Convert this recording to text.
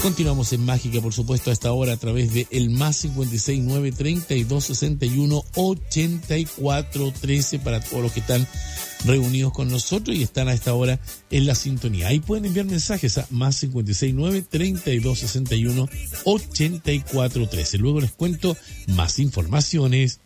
Continuamos en Mágica, por supuesto, a esta hora a través de el más 569-3261-8413 para todos los que están reunidos con nosotros y están a esta hora en la sintonía. Ahí pueden enviar mensajes a más 569-3261-8413. Luego les cuento más informaciones